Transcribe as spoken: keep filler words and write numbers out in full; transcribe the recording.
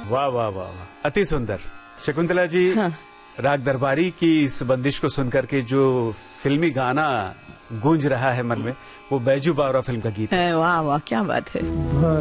वाह वाह वाह वाह, अति सुंदर। शकुंतला जी, हाँ। राग दरबारी की इस बंदिश को सुनकर के जो फिल्मी गाना गूंज रहा है मन में, वो बैजू बावरा फिल्म का गीत है। वाह वाह, क्या बात है।